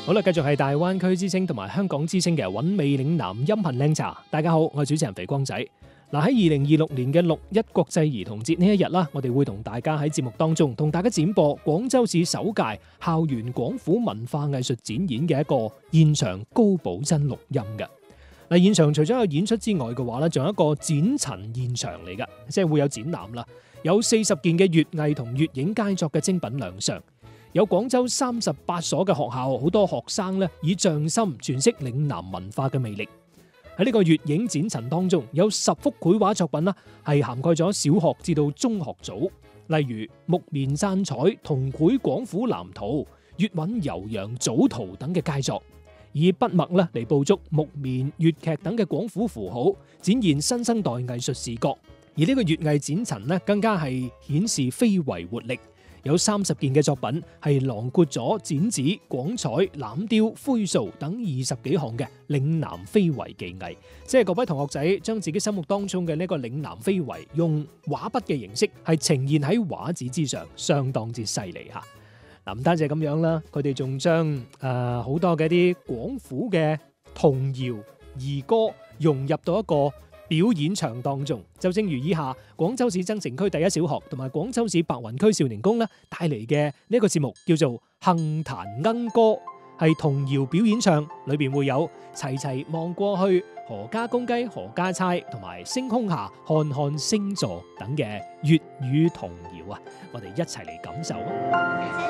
好啦，繼續係大灣區之聲同埋香港之聲嘅韻味嶺南音頻靚茶。大家好，我係主持人肥光仔。嗱，喺2026年嘅6·1國際兒童節呢一日啦，我哋會同大家喺節目當中同大家展播廣州市首屆校園廣府文化藝術展演嘅一個現場高保真錄音嘅。嗱，現場除咗有演出之外嘅話咧，仲有一個展陳現場嚟噶，即係會有展覽啦，有40件嘅粵藝同粵影佳作嘅精品亮相。有廣州38所嘅學校，好多學生咧以匠心詮釋嶺南文化嘅魅力。喺呢個粵影展陳當中，有10幅繪畫作品啦，係涵蓋咗小學至到中學組，例如木棉簪彩、銅繪廣府藍圖、粵韻悠揚組圖等嘅佳作，以筆墨咧嚟捕捉木棉、粵劇等嘅廣府符號，展現新生代藝術視覺。而呢個粵藝展陳咧，更加係顯示非遺活力。有30件嘅作品係囊括咗剪紙、廣彩、欖雕、灰塑等20幾項嘅嶺南非遺技藝，即係各位同學仔將自己心目當中嘅呢個嶺南非遺用畫筆嘅形式係呈現喺畫紙之上，相當之犀利吓。嗱，唔單止係咁樣啦，佢哋仲將好多嘅一啲廣府嘅童謠兒歌融入到一個表演場當中，就正如以下廣州市增城區第一小學同埋廣州市白雲區少年宮咧帶嚟嘅呢個節目，叫做《杏壇鶯歌》，係童謠表演唱，裏邊會有齊齊望過去、何家公雞何家猜同埋星空下看看星座等嘅粵語童謠啊，我哋一齊嚟感受啊！